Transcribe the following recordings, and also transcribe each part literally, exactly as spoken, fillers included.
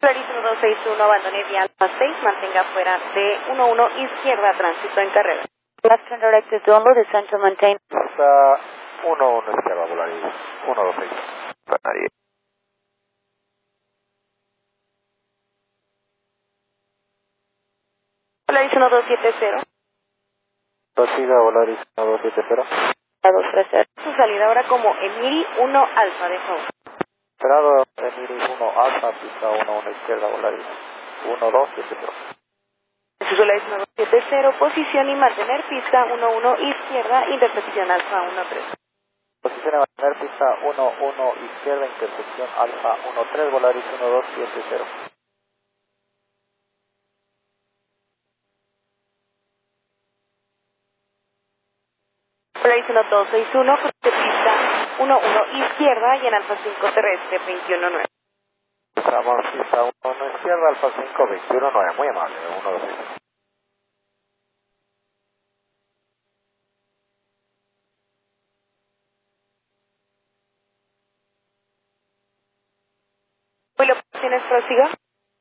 Polaris uno dos seis uno, abandone vía Alfa seis, mantenga fuera de uno uno izquierda, tránsito en carrera. Left turn directed to onboard, descend to maintain. Hasta uno uno izquierda, Polaris uno dos seis. Nadie. Polaris uno dos siete cero. Prosiga, Polaris uno dos siete cero. dos tres cero. Su salida ahora como Emiri uno Alfa, de favor. Esperado, Emiri uno Alfa, pista uno uno izquierda, Polaris uno dos siete cero. Su Polaris uno dos siete cero, posición y mantener pista uno uno izquierda, intersección Alfa uno tres. Posición a mantener pista uno uno izquierda, intersección Alfa uno tres, Polaris uno dos siete cero. Polaris uno dos seis uno, cruce pista uno uno izquierda y en Alfa cinco terrestre veintiuno nueve. Estamos pista uno uno izquierda, Alfa cinco veintiuno nueve, muy amable, uno dos seis. Vuelo opciones, prosiga.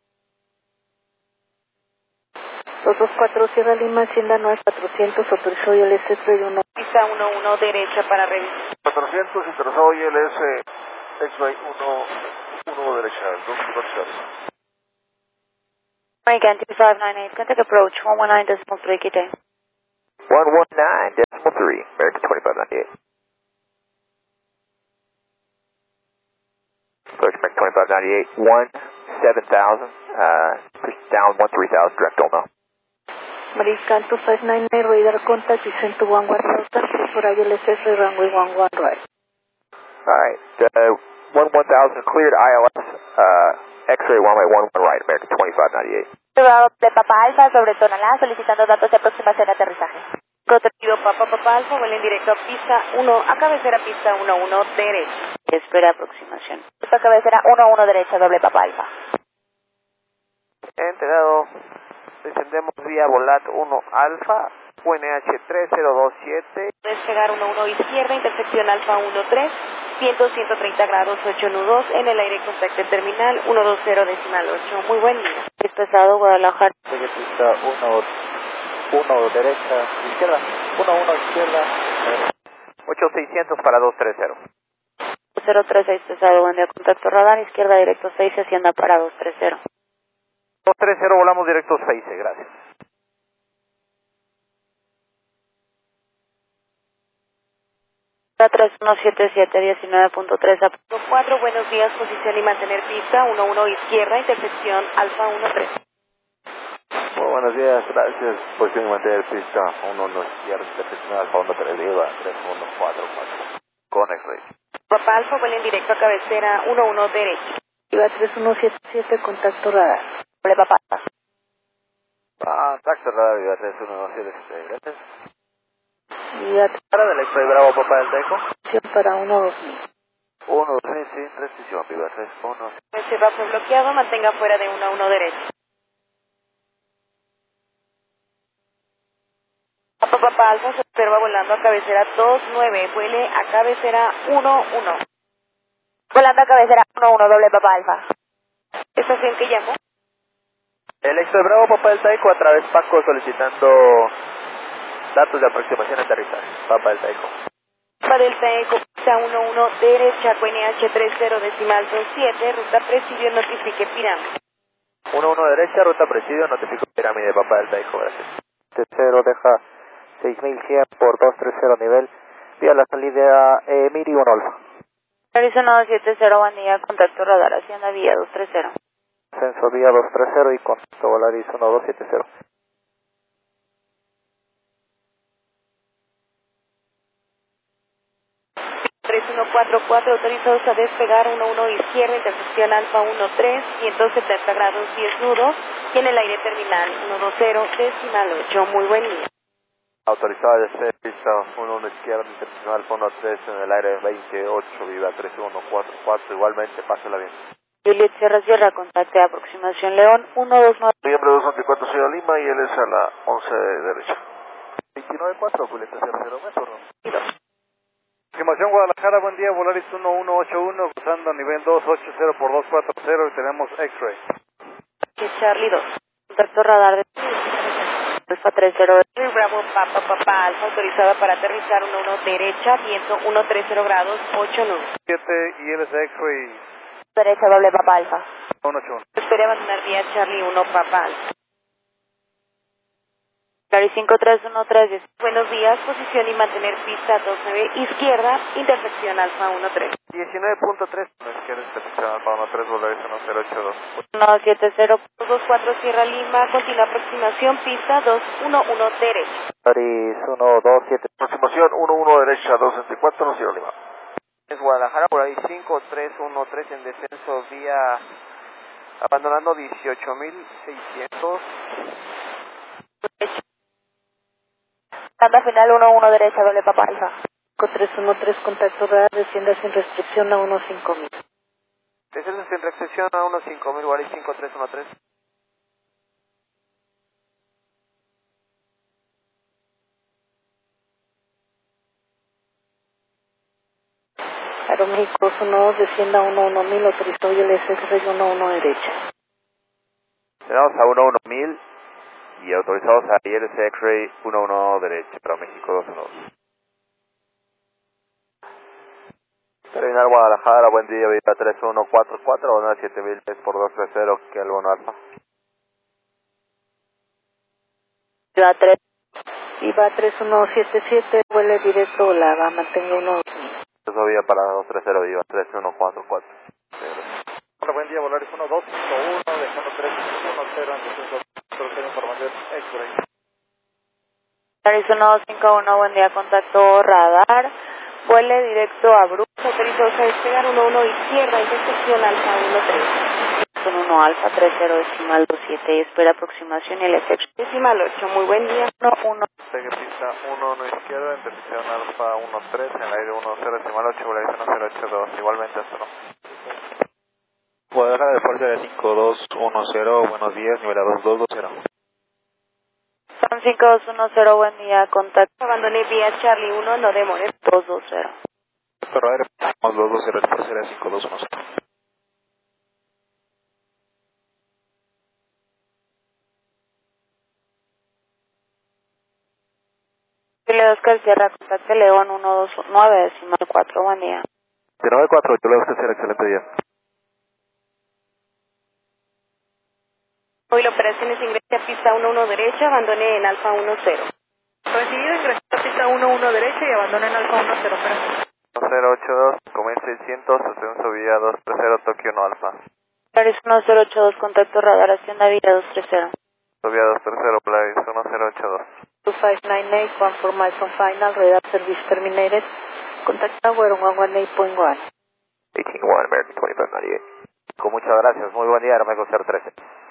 dos dos cuatro, Sierra Lima, Hacienda nueve cuatrocientos, autorizó y el S tres uno. Pista uno uno derecha para revisar. cuatrocientos, interesado I L S, X-Ray uno uno derecha, dos cuatro. American two five nine eight, contact approach one one nine decimal three, good day. one one nine decimal three, American twenty-five ninety-eight. Approach American twenty-five ninety-eight, one seven thousand, uh, down one three thousand, direct Olmo. American two five nine eight, radar contact, descend to one one thousand, for I L S S, runway one one right. Alright, uh, one one thousand cleared I L S, uh, X-ray runway one one right, American twenty-five ninety-eight. De Papa Alfa sobre Tonalá, solicitando datos de aproximación de aterrizaje. Protegido Papa Papa Alfa, vuelo en directo a pista uno, a cabecera pista uno uno derecha. Espera aproximación. Esta cabecera uno uno derecha, doble Papa Alfa. Entregado, descendemos vía Volat uno Alfa, U N H tres cero dos siete. Despegar uno uno izquierda, intersección Alfa uno tres, viento ciento treinta grados, ocho nudos, en el aire contacto terminal uno dos cero decimal ocho. Muy buen día. Es pesado, Guadalajara. Sigue pista uno uno derecha, izquierda, uno uno izquierda, ocho seiscientos para dos tres cero. cero tres seis pesado, buen día, contacto radar, izquierda directo seis, Hacienda para dos tres cero. dos tres cero, volamos directo seis, gracias. tres uno siete siete, diecinueve punto tres. cuatro, buenos días, posición y mantener pista uno uno izquierda, intersección Alfa uno tres. Muy buenos días, gracias. Posición y mantener pista uno uno izquierda, intersección Alfa uno tres, IVA tres uno cuatro cuatro. Con X-Ray. Papa Alfa, vuelo en directo a cabecera uno uno derecha. IVA tres uno siete siete, contacto radar. Doble Papa Alfa. Ah, contacto radar, IVA tres uno siete siete, gracias. IVA Para del X-Ray Bravo, Papa del Teco. tres para uno dos mil. uno dos seis, sin restricción, IVA tres uno. Reserva fue bloqueado, mantenga fuera de uno uno derecha. Papa Papa Alfa se observa volando a cabecera dos nueve, vuele a cabecera uno uno. Volando a cabecera uno uno, doble Papa Alfa. Estación que llamó. El X-Ray Bravo, Papa del Teco, a través Paco solicitando datos de aproximación de aterrizaje. Papa del Teco. Papa del Teco, pista uno uno derecha, U N H tres cero decimal dos siete, ruta presidio, notifique pirámide. uno uno derecha, ruta presidio, notifico pirámide, Papa del Teco, gracias. Tercero deja seis mil cien por dos tres cero nivel, vía la salida eh, Miri uno Alfa. Arizona dos siete cero, buen día, contacto radar, Hacienda vía dos tres cero. Ascenso vía dos tres cero y contacto Volaris uno dos siete cero. tres uno cuatro cuatro, autorizados a despegar uno uno izquierda, intersección Alfa uno tres, ciento setenta grados, diez nudos, y en el aire terminal uno dos cero decimal ocho. Muy buen día. Autorizado a despegar pista uno uno izquierda, intersección Alfa uno tres en el aire veintiocho, viva tres uno cuatro cuatro, igualmente, pásela bien. Juliet Sierra Sierra, contacte aproximación León uno dos nueve. Noviembre dos veinticuatro, Ciudad Lima, y él es a la once de derecha. veintinueve cuatro, Julieta Sierra cero, me turno. Estimación Guadalajara, buen día, Volaris uno uno ocho uno, cruzando a nivel dos ocho cero por dos cuatro cero y tenemos X-Ray. Charlie dos. Contacto radar de Alfa tres cero. Bravo Papa Papa Alfa autorizada para aterrizar uno uno derecha, viento uno treinta grados, ocho nudos. siete I L S X-ray. Derecha doble Papa Alfa. uno ocho uno. Espere abandonar vía Charlie uno Papa Alfa. Cari cinco tres uno tres. Buenos días, posición y mantener pista dos nueve izquierda, intersección Alfa uno tres. diecinueve punto tres. No izquierda, intersección Alfa uno tres, Volaris uno cero ocho dos. uno siete cero dos cuatro Sierra Lima, continua aproximación, pista dos uno uno derecha. Volaris uno dos siete. Aproximación uno uno derecha, dos veinticuatro, Sierra Lima. Es Guadalajara, por ahí cinco tres uno tres en descenso vía, abandonando dieciocho mil seiscientos. Tanda final uno uno derecha, doble Papa Alfa. cinco tres uno tres, contacto radar, descienda sin restricción a uno cinco mil. Descenso sin restricción a uno cinco mil, Guadalajara cinco tres uno tres. Aeroméxico dos uno dos, descienda a uno uno mil, autorizado I L S X-ray uno uno derecha. Tenemos a uno uno mil y autorizados a I L S X-ray uno uno derecha, para México dos uno dos. Terminal Guadalajara, buen día, Viva tres uno cuatro cuatro, abandona siete mil tres por dos tres cero, que el bono Alfa. Viva tres. Viva tres uno siete siete, vuele directo Lava, mantenga uno dos mil. Eso vía para dos tres cero, Viva tres uno cuatro cuatro. Hola, buen día, Volaris uno dos cinco uno, dejando tres uno cero, antes de información X-ray. Volaris uno dos cinco uno, buen día, contacto radar. Vuele directo a Bruce, autorizados a despegar uno uno izquierda, intersección Alfa uno tres. Son uno Alfa tres cero decimal dos siete, espera aproximación y el efecto decimal ocho, muy buen día. uno uno. Sigue pista uno uno izquierda, intersección Alfa uno tres, en el aire uno cero decimal ocho, Volaris uno cero ocho dos, igualmente esto no. Guadalajara de fuerza de cinco dos uno cero, buenos días, nivel dos dos dos cero. Son cinco dos uno cero, buen día, contacto. Abandoné vía Charlie uno, no demores, dos dos cero. Radar, dos dos cero, fuerza de cinco dos uno cero. Chile Oscar Sierra, contacto León uno dos nueve decimal cuatro, buen día. nueve cuatro, yo le gusta hacer excelente día. Hoy la operación es ingreso a pista uno uno derecha, abandoné en Alfa uno cero. Recibido, ingresó a pista uno uno derecha y abandona en Alfa uno cero, pero... uno cero ocho dos, comienza seiscientos, ascenso vía dos tres cero, Tokio no Alfa. Paris uno cero ocho dos, contacto radar, hacienda vía dos tres cero. Vía dos tres cero, Paris uno cero ocho dos. two five nine eight, one four miles on final, radar service terminated. Contact tower on one one eight point one. eighteen one, American twenty-five ninety-eight. Con muchas gracias, muy buen día, Aeroméxico cero trece.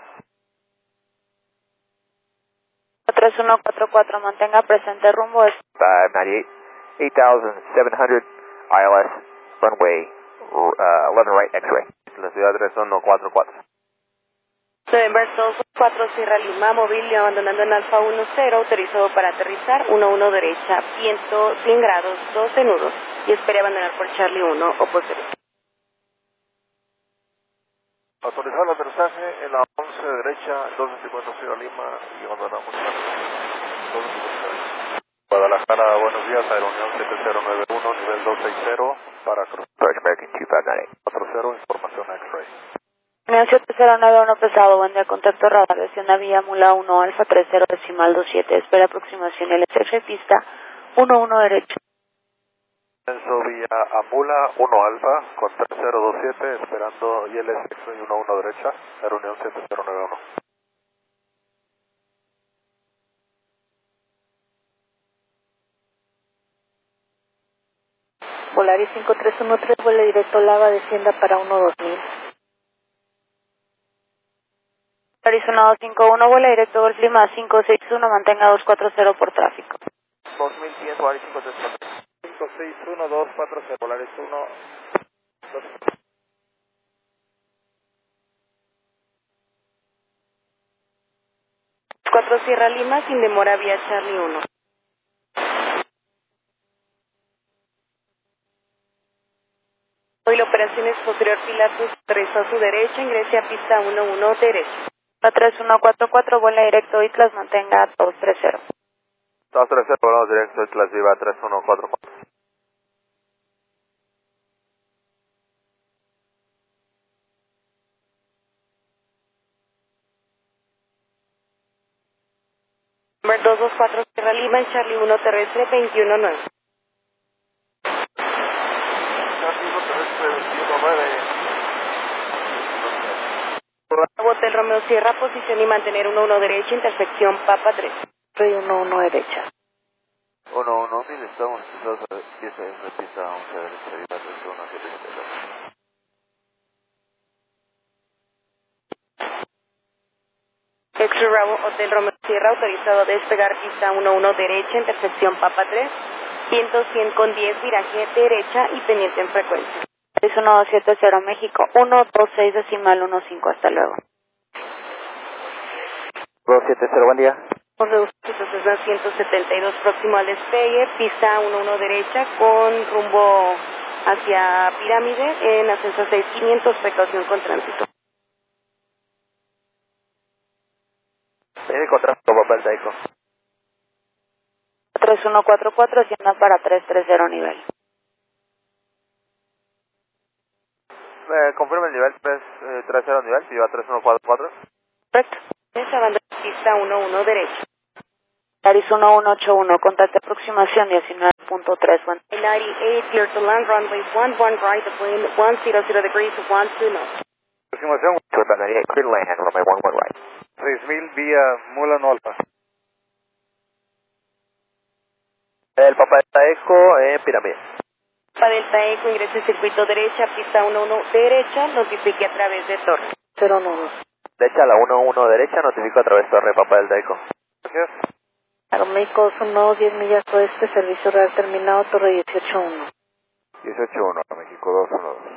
tres uno cuatro cuatro, mantenga presente rumbo es five ninety-eight, eight thousand seven hundred, I L S, runway uh, eleven right, X-ray. La ciudad tres uno cuatro cuatro. November dos cuatro Sierra Lima, móvil abandonando en Alfa uno cero, autorizado para aterrizar uno uno derecha, viento cien grados, doce nudos, y espere abandonar por Charlie uno o posterior. Autorizado el aterrizaje en la once derecha, dos veinticuatro Sierra Lima y abandonamos dos veinticuatro. Guadalajara, buenos días, Aeronión siete cero nueve uno, nivel dos seis cero, para Cruz American two five nine eight. cuatro cero, información X-ray. Unión siete cero nueve uno pesado, buen día, contacto radar, descienda vía Mula uno Alfa tres cero decimal dos siete, espera aproximación L S F pista uno uno derecho. Descenso vía Amula uno Alfa con tres cero dos siete, esperando I L S X uno uno derecha, Aeronión siete cero nueve uno. Volaris cinco tres uno tres, vuele directo Lava, descienda para uno dos mil. Paris uno dos cinco uno, vuela directo Golf Lima cinco seis uno, mantenga dos cuatro cero por tráfico. dos mil diez, Volaris cinco tres cuatro. cinco seis uno dos cuatro cero, Volaris uno dos. cuatro Sierra Lima, sin demora vía Charlie uno. Hoy la operación es posterior Pilatus tres a su derecha, ingrese a pista uno uno derecha. tres uno cuatro cuatro, vuela directo Itlas, mantenga dos tres cero. dos tres cero, volamos directo Itlas Viva tres uno cuatro cuatro. Number dos dos cuatro, Sierra Lima, en Charlie uno terrestre, veintiuno nueve. Charlie uno terrestre, veintiuno nueve. Hotel Romeo Sierra, posición y mantener uno uno derecha, intersección Papa tres. Rey uno uno derecha. uno uno mil, estamos pisados a diez de pista once derecha, Viva tres uno siete siete. Extra Bravo, Hotel Romeo Sierra, autorizado a despegar pista uno uno derecha, intersección Papa tres, viento cien con diez, viraje derecha y pendiente en frecuencia. seis uno dos siete cero México, uno dos seis decimal uno cinco, hasta luego. dos siete cero, buen día. Cessna ciento setenta y dos, próximo al despegue, pista uno uno derecha con rumbo hacia Pirámide, en ascenso seis quinientos, precaución con tránsito. Viene con tránsito, Papa del Taico. tres uno cuatro cuatro, hacienda para tres tres cero nivel. Eh, confirma el nivel tres tres cero nivel, Viva tres uno cuatro cuatro. Correcto. Esa banda pista uno uno derecha. Paris uno uno ocho uno, contacto aproximación diecinueve punto tres. ninety-eight, clear to land, runway one one right, the plane one zero zero degrees, one two knots. Aproximación, ninety-eight, clear to land, runway one one right. seis mil vía Mula no Alfa. El Papa del Taico en Pirámide. Papa Delta Eco, ingrese circuito derecha, pista uno uno derecha, notifique a través de torre. cero nueve. Derecha, la uno uno derecha, notifico a través torre Papa del Taico. Gracias. Aeroméxico uno, diez millas oeste, servicio real terminado, torre dieciocho uno. dieciocho uno, México dos uno dos.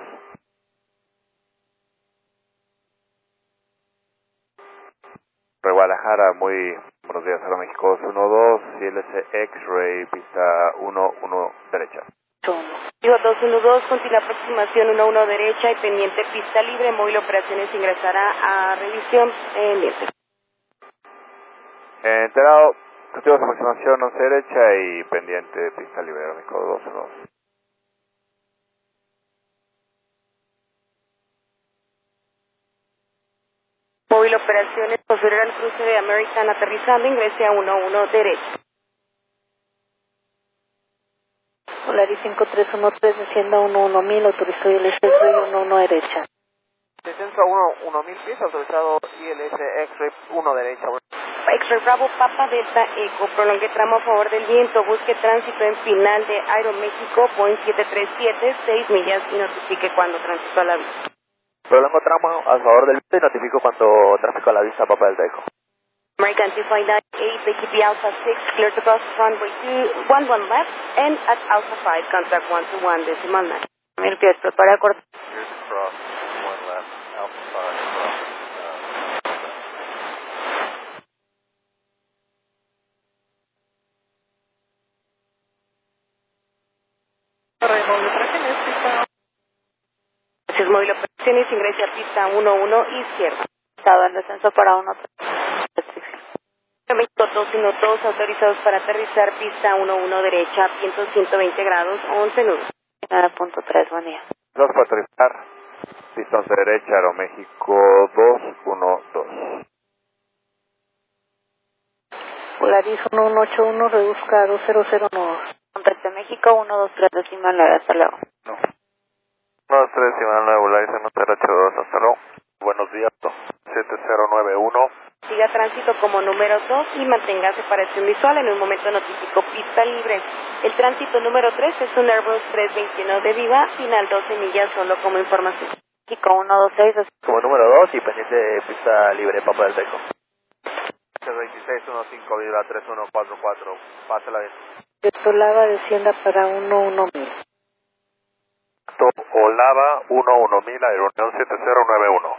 Re Guadalajara, muy buenos días, Aeroméxico dos uno dos, C L S X-Ray, pista uno uno derecha. Digo dos uno dos, continúa aproximación uno uno derecha y pendiente pista libre, móvil operaciones ingresará a revisión pendiente. Eh, enterado, continuamos aproximación once derecha y pendiente pista libre, Aeroméxico dos uno dos. Móvil operaciones, posterior al cruce de American aterrizando, ingrese a uno uno derecha. Polaris cinco tres uno tres, descienda uno uno mil, autorizado I L S X-Ray uno uno derecha. Descenso uno uno mil pies, autorizado I L S X-Ray uno derecha. X-Ray Bravo, Papa Delta Eco, prolongue tramo a favor del viento, busque tránsito en final de Aeroméxico, Boeing siete tres siete, seis millas y notifique cuando tránsito a la vista. Prolongo tramo a favor del viento y notifico cuando tráfico a la vista Papa del Taico. American two five nine eight, V Q P Alpha six, clear to cross runway two one one left, and at Alpha five, contact one two one decimal nine. Mil pies, prepara corto. Clear to cross, one left, Alpha five, cross. Gracias, móvil operaciones, ingrese a pista uno uno izquierda. Estado en descenso para uno tres. México dos uno dos, autorizados para aterrizar pista uno uno derecha, viento ciento veinte grados, once nudos. nueve punto tres, buen día. dos para aterrizar, pista once derecha, Aeroméxico dos uno dos. Polaris uno uno ocho uno, reduzca a dos cero cero nudos. Contacto México uno dos tres decimal nueve, hasta luego. No. uno dos tres, Iván nueve, Polaris uno cero ocho dos, hasta luego. Buenos días, siete cero nueve uno. Siga tránsito como número dos y mantenga separación visual. En un momento notificó pista libre. El tránsito número tres es un Airbus trescientos veintiuno de Viva, final doce millas solo como información. México uno dos seis. Como número dos y pendiente pista libre Papa del Taico. veintiséis uno cinco, Viva tres uno cuatro cuatro, pásela bien. Olava, descienda para uno uno mil. Olava uno uno mil, Aeroneón siete cero nueve uno.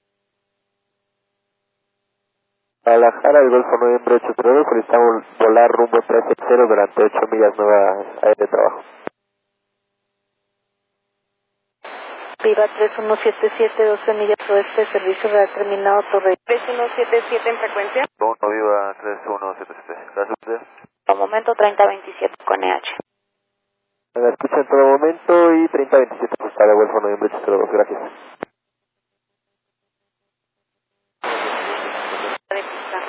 Guadalajara, el Golfo Noviembre ocho cero dos, solicitamos volar rumbo tres cero durante ocho millas nuevas áreas de trabajo. Viva tres uno siete siete, doce millas oeste, servicio radar terminado, Torre. tres uno siete siete en frecuencia. uno Viva tres uno siete siete. Gracias. Por momento treinta veintisiete con E H. La escucha en todo momento y treinta veintisiete ajustada, Golfo noviembre ochocientos dos, gracias. De pista.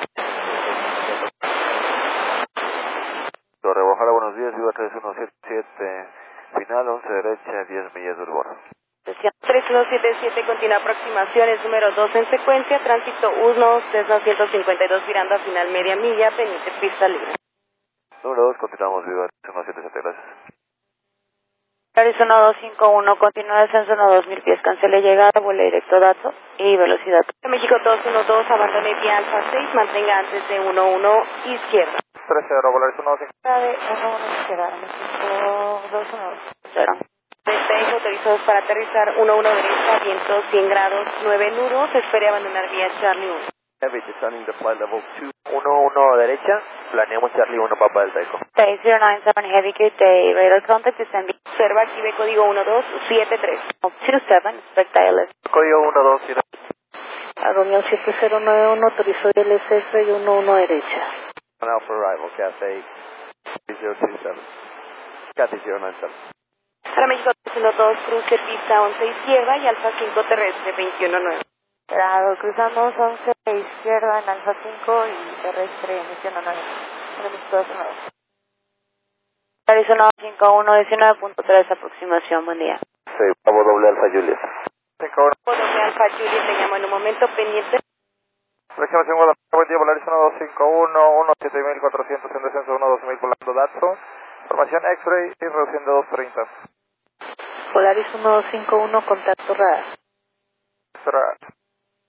Torre Bojara, buenos días, Viva tres uno siete siete, final once derecha, diez millas de Urbano. tres uno siete siete, continúa aproximaciones, número dos en secuencia, tránsito uno, Cessna ciento cincuenta y dos virando a final media milla, pendiente pista libre. Número dos, continuamos, Viva tres uno siete siete, gracias. Arizona dos cinco uno, continúa descenso uno dos mil pies, cancele llegada, vuelo directo dato y velocidad. México dos uno dos, abandone vía Alfa seis, mantenga antes de uno uno izquierda. tres cero, volar uno cinco. De uno uno izquierda, México dos uno cero. Despegue autorizados para aterrizar uno uno derecha, viento cien grados, nueve nudos, espere abandonar vía Charlie uno. Heavy, descending the flight level two. uno uno derecha, planeamos Charlie uno, Papa Delta Echo. seis cero nueve siete Heavy, good day, radar contact descending. Observa aquí de código uno dos siete tres. dos siete, expect I L S. Código uno dos siete. A Romeo siete cero nueve uno, autorizó I L S S y uno uno derecha. One Alpha arrival, Cathay cero dos siete. Cathay cero nueve siete. Para México dos uno dos, cruce pista once izquierda y Alfa cinco terrestre veintiuno nueve. Claro, cruzamos once izquierda en Alfa cinco y terrestre veintiuno nueve. Arizona cinco uno, diecinueve punto tres, aproximación, buen día. Sí, Pavo doble Alfa Juliet. cinco uno. Doble Alfa Juliet, te llamo en un momento, pendiente. Aproximación Guadalajara, buen día, volar Arizona dos cinco uno, uno siete mil cuatrocientos en descenso, uno dos mil volando Datsun. Formación X-Ray y reduciendo dos treinta. Polaris uno dos cinco uno, contacto radar. Radar.